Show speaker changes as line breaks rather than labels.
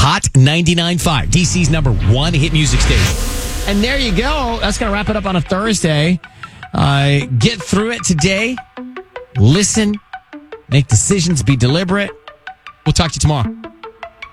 Hot 99.5, DC's number one hit music station. And there you go. That's going to wrap it up on a Thursday. Get through it today. Listen. Make decisions. Be deliberate. We'll talk to you tomorrow.